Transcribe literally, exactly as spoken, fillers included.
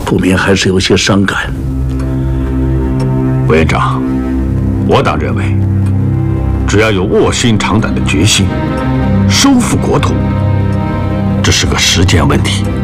不免还是有些伤感。 委员长，我党认为，只要有卧薪尝胆的决心，收复国土，这是个时间问题。